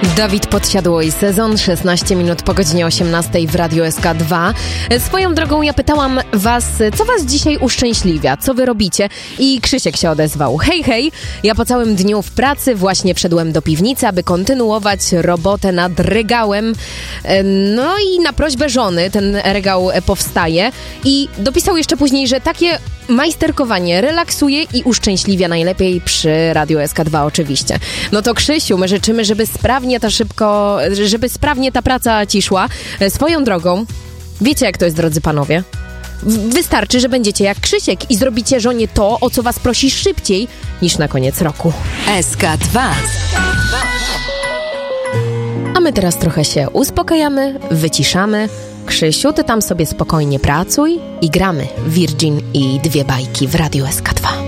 Dawid Podsiadło i Sezon, 16 minut po godzinie 18 w Radiu SK2. Swoją drogą ja pytałam was, co was dzisiaj uszczęśliwia, co wy robicie? I Krzysiek się odezwał. Hej, ja po całym dniu w pracy właśnie wszedłem do piwnicy, aby kontynuować robotę nad regałem. No i na prośbę żony ten regał powstaje. I dopisał jeszcze później, że takie majsterkowanie relaksuje i uszczęśliwia najlepiej przy Radiu SK2 oczywiście. No to Krzysiu, my życzymy, żeby sprawnie ta praca ci szła. Swoją drogą, wiecie jak to jest, drodzy panowie? Wystarczy, że będziecie jak Krzysiek i zrobicie żonie to, o co was prosi szybciej niż na koniec roku. SK2. A my teraz trochę się uspokajamy, wyciszamy. Krzysiu, ty tam sobie spokojnie pracuj i gramy Virgin i dwie bajki w Radiu SK2.